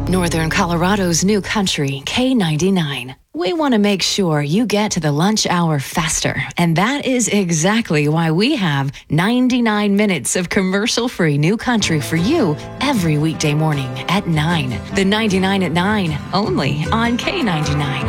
Northern Colorado's new country, K99. We want to make sure you get to the lunch hour faster. And that is exactly why we have 99 minutes of commercial-free new country for you every weekday morning at 9. The 99 at 9, only on K99.